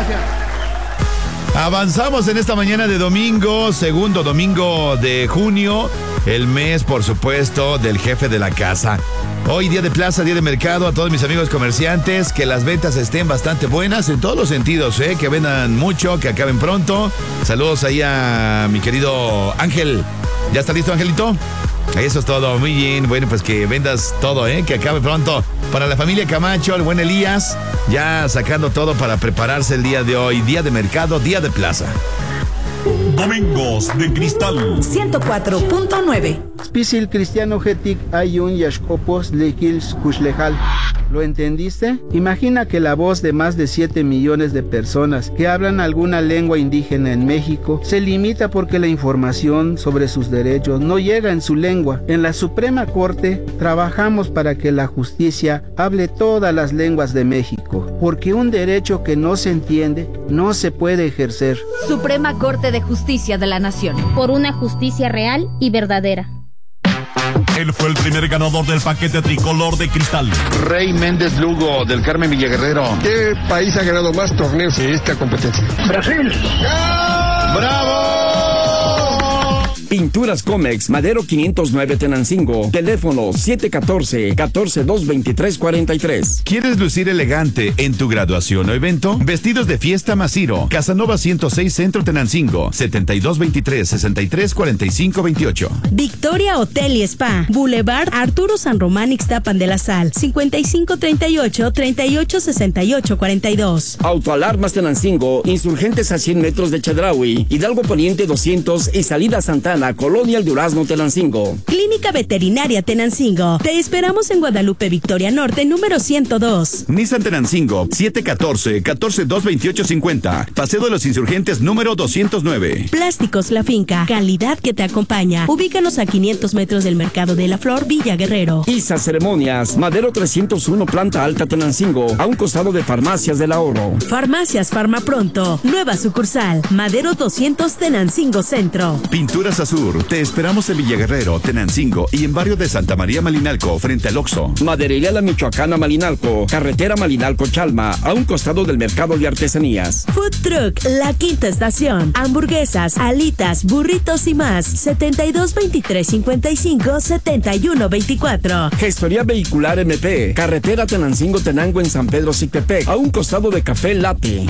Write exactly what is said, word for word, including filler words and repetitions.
Gracias. Avanzamos en esta mañana de domingo, segundo domingo de junio, el mes, por supuesto, del jefe de la casa. Hoy día de plaza, día de mercado, a todos mis amigos comerciantes, que las ventas estén bastante buenas en todos los sentidos, ¿eh? Que vendan mucho, que acaben pronto. Saludos ahí a mi querido Ángel. ¿Ya está listo, Angelito? Eso es todo, muy bien. Bueno, pues que vendas todo, ¿eh? Que acabe pronto. Para la familia Camacho, el buen Elías, ya sacando todo para prepararse el día de hoy. Día de mercado, día de plaza. Domingos de Cristal ciento cuatro punto nueve. Spisil Cristiano Getik Ayun Yashkopos Lekils Kushlejal. ¿Lo entendiste? Imagina que la voz de más de siete millones de personas que hablan alguna lengua indígena en México se limita porque la información sobre sus derechos no llega en su lengua. En la Suprema Corte trabajamos para que la justicia hable todas las lenguas de México, porque un derecho que no se entiende no se puede ejercer. Suprema Corte de Justicia de la Nación. Por una justicia real y verdadera. Él fue el primer ganador del paquete tricolor de Cristal. Rey Méndez Lugo, del Carmen Villaguerrero. ¿Qué país ha ganado más torneos en esta competencia? Brasil. ¡Bravo! Pinturas Comex, Madero quinientos nueve Tenancingo. Teléfono siete uno cuatro, uno cuatro dos, dos tres cuatro tres. ¿Quieres lucir elegante en tu graduación o evento? Vestidos de fiesta Masiro. Casanova ciento seis Centro Tenancingo. setenta y dos veintitrés, sesenta y tres cuarenta y cinco veintiocho. Victoria Hotel y Spa. Boulevard Arturo San Román Ixtapan de la Sal. cincuenta y cinco treinta y ocho, treinta y ocho sesenta y ocho cuarenta y dos. Autoalarmas Tenancingo. Insurgentes a cien metros de Chedraui. Hidalgo Poniente doscientos y Salida Santana. Colonia El Durazno, Tenancingo. Clínica Veterinaria Tenancingo. Te esperamos en Guadalupe Victoria Norte, número ciento dos. Nissan Tenancingo, siete uno cuatro, uno cuatro dos, veintiocho cincuenta. Paseo de los Insurgentes, número doscientos nueve. Plásticos La Finca. Calidad que te acompaña. Ubícanos a quinientos metros del Mercado de la Flor, Villa Guerrero. Isa Ceremonias. Madero trescientos uno, Planta Alta, Tenancingo. A un costado de Farmacias del Ahorro. Farmacias Farmapronto. Nueva sucursal. Madero doscientos, Tenancingo Centro. Pinturas Azul. Te esperamos en Villaguerrero, Tenancingo y en barrio de Santa María Malinalco, frente al Oxxo. Maderería La Michoacana Malinalco, carretera Malinalco-Chalma, a un costado del Mercado de Artesanías. Food Truck La Quinta Estación. Hamburguesas, alitas, burritos y más. setenta y dos veintitrés cincuenta y cinco, setenta y uno veinticuatro. Gestoría Vehicular M P, carretera Tenancingo-Tenango en San Pedro Cictepec, a un costado de Café Latte.